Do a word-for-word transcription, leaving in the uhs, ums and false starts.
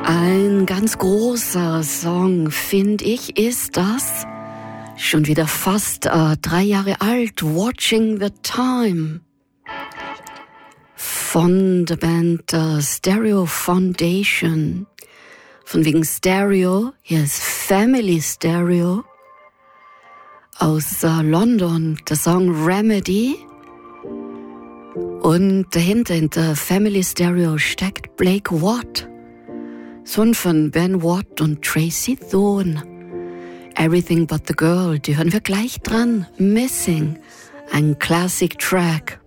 Ein ganz großer Song, finde ich, ist das. Schon wieder fast äh, drei Jahre alt, Watching the Time. Von der Band äh, Stereo Foundation. Von wegen Stereo, hier ist Family Stereo. Aus äh, London, der Song Remedy. Und dahinter, hinter Family Stereo, steckt Blake Watt. Sohn von Ben Watt und Tracy Thorn. Everything But the Girl, die hören wir gleich dran. Missing, ein Classic Track.